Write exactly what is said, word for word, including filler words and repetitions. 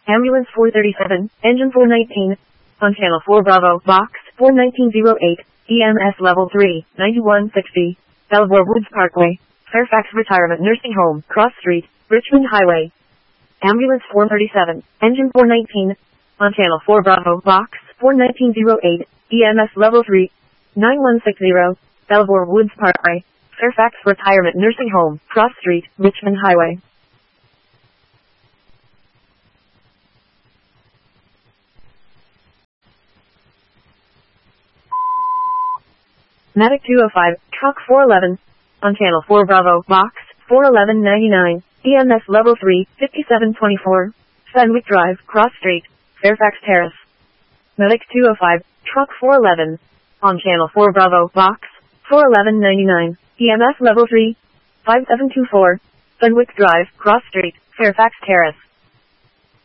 Ambulance four thirty-seven, engine four nineteen, on channel four Bravo, box four nineteen oh eight, E M S level three, ninety-one sixty, Belvoir Woods Parkway, Fairfax Retirement Nursing Home, Cross Street, Richmond Highway. Ambulance four thirty-seven, engine four nineteen, on channel four Bravo, box four nineteen oh eight, E M S level three, ninety-one sixty, Belvoir Woods Parkway, Fairfax Retirement Nursing Home, Cross Street, Richmond Highway. Medic two oh five, truck four eleven, on channel four Bravo, box four eleven ninety-nine, E M S level three, fifty-seven twenty-four, Fenwick Drive, Cross Street, Fairfax Terrace. Medic two oh five, truck four eleven, on channel four Bravo, box four eleven ninety-nine, E M S level three, five seven two four, Fenwick Drive, Cross Street, Fairfax Terrace.